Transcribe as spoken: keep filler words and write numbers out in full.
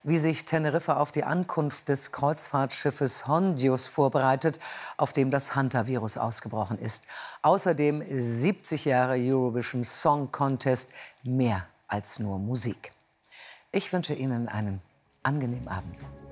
Wie sich Teneriffa auf die Ankunft des Kreuzfahrtschiffes Hondius vorbereitet, auf dem das Hantavirus ausgebrochen ist. Außerdem siebzig Jahre Eurovision Song Contest, mehr als nur Musik. Ich wünsche Ihnen einen angenehmen Abend.